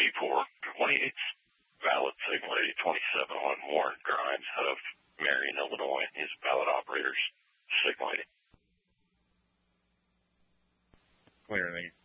28 valid signal 8027 on Warren Grimes out of Marion, Illinois. His valid operator's signal 80. Clear, thank you.